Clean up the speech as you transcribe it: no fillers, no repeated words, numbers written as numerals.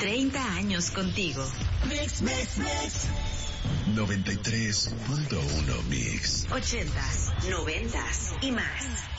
30 años contigo. Mix. 93.1 Mix. 80s, 90s y más.